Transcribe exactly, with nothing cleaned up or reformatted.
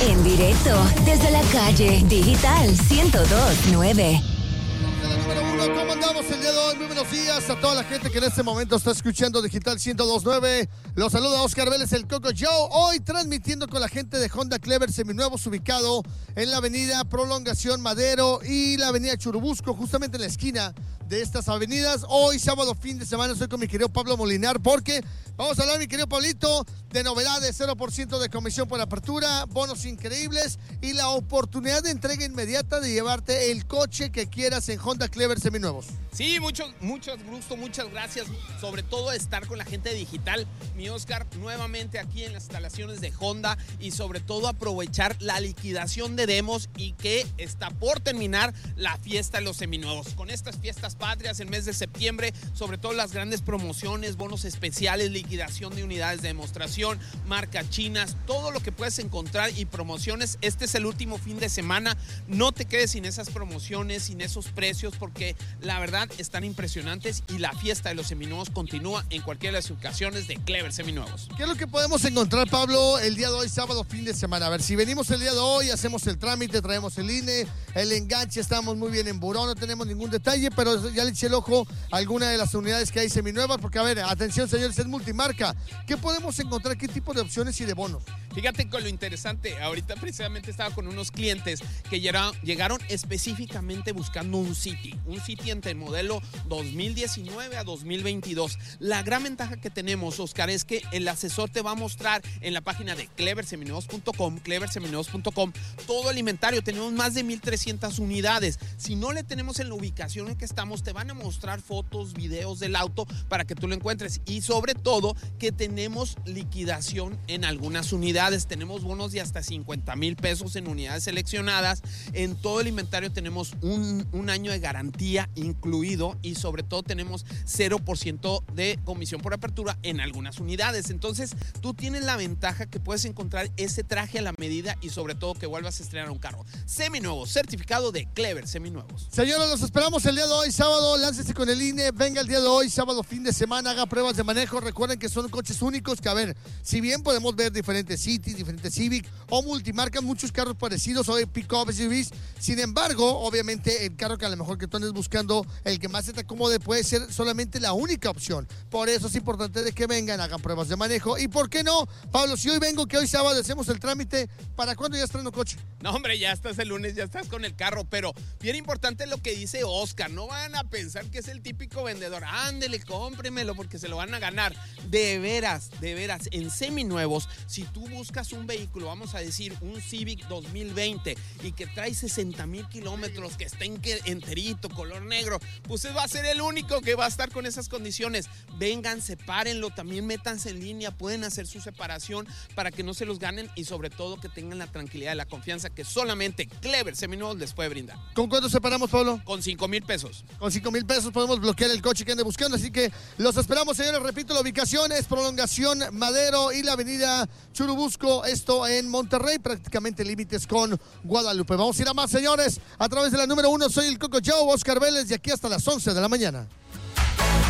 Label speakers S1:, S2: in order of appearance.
S1: En directo desde la calle Digital ciento dos punto nueve.
S2: ¿Cómo andamos el día de hoy? Muy buenos días a toda la gente que en este momento está escuchando Digital ciento dos punto nueve. Los saluda Oscar Vélez, el Coco Joe. Hoy transmitiendo con la gente de Honda Clever Seminuevos, ubicado en la avenida Prolongación Madero y la avenida Churubusco, justamente en la esquina de estas avenidas. Hoy, sábado, fin de semana, estoy con mi querido Pablo Molinar porque vamos a hablar, mi querido Pablito, de novedades, cero por ciento de comisión por apertura, bonos increíbles y la oportunidad de entrega inmediata de llevarte el coche que quieras en Honda Clever Seminuevos.
S3: Sí, mucho, mucho gusto, muchas gracias, sobre todo estar con la gente de Digital, mi Oscar, nuevamente aquí en las instalaciones de Honda y sobre todo aprovechar la liquidación de demos y que está por terminar la fiesta de los seminuevos. Con estas fiestas patrias, el mes de septiembre, sobre todo las grandes promociones, bonos especiales, liquidación de unidades de demostración, marcas chinas, todo lo que puedes encontrar y promociones. Este es el último fin de semana, no te quedes sin esas promociones, sin esos precios, porque la verdad están impresionantes y la fiesta de los seminuevos continúa en cualquiera de las ocasiones de Clever Seminuevos.
S2: ¿Qué es lo que podemos encontrar, Pablo, el día de hoy, sábado, fin de semana? A ver, si venimos el día de hoy, hacemos el trámite, traemos el I N E, el enganche, estamos muy bien en buró, no tenemos ningún detalle, pero ya le eché el ojo a alguna de las unidades que hay seminuevas, porque a ver, atención señores, es multimarca. ¿Qué podemos encontrar? ¿Qué tipo de opciones y de bonos?
S3: Fíjate con lo interesante, ahorita precisamente estaba con unos clientes que llegaron, llegaron específicamente buscando un City, un City entre el modelo dos mil diecinueve a dos mil veintidós. La gran ventaja que tenemos, Oscar, es que el asesor te va a mostrar en la página de clever seminuevos punto com, clever seminuevos punto com, todo el inventario. Tenemos más de mil trescientas unidades. Si no le tenemos en la ubicación en que estamos, te van a mostrar fotos, videos del auto para que tú lo encuentres. Y sobre todo que tenemos liquidación en algunas unidades. Tenemos bonos de hasta cincuenta mil pesos en unidades seleccionadas. En todo el inventario tenemos un, un año de garantía incluido y sobre todo tenemos cero por ciento de comisión por apertura en algunas unidades. Entonces tú tienes la ventaja que puedes encontrar ese traje a la medida y sobre todo que vuelvas a estrenar un carro seminuevo, certificado de Clever Seminuevos.
S2: Señores, los esperamos el día de hoy, sábado, láncese con el I N E, venga el día de hoy, sábado, fin de semana, haga pruebas de manejo. Recuerden que son coches únicos que, a ver, si bien podemos ver diferentes City, diferentes Civic o multimarcas, muchos carros parecidos o de pick-up S U Vs, sin embargo, obviamente el carro que a lo mejor que tú andes buscando, el que más se te acomode, puede ser solamente la única opción. Por eso es importante de que vengan, hagan pruebas de manejo. Y por qué no, Pablo, si hoy vengo, que hoy sábado hacemos el trámite, ¿para cuándo ya estreno coche?
S3: No, hombre, ya estás el lunes, ya estás con el carro, pero bien importante lo que dice Oscar, no van a pensar que es el típico vendedor, ándele, cómpremelo porque se lo van a ganar. De veras, de veras, en seminuevos, si tú buscas un vehículo, vamos a decir un Civic dos mil veinte y que trae sesenta mil kilómetros, que está enterito, color negro, pues va a ser el único que va a estar con esas condiciones. Vengan, sepárenlo, también métanse en línea, pueden hacer su separación para que no se los ganen y sobre todo que tengan la tranquilidad y la confianza que solamente Clever Seminuevos les puede brindar.
S2: ¿Con cuánto separamos, Pablo?
S3: Con cinco mil pesos.
S2: Con cinco mil pesos podemos bloquear el coche que ande buscando, así que los esperamos, señores. Repito, la ubicación es Prolongación Madero y la avenida Churubusco, esto en Monterrey, prácticamente límites con Guadalupe. Vamos a ir a más, señores, a través de la número uno. Soy el Coco Joe, Oscar Vélez, de aquí hasta las once de la mañana.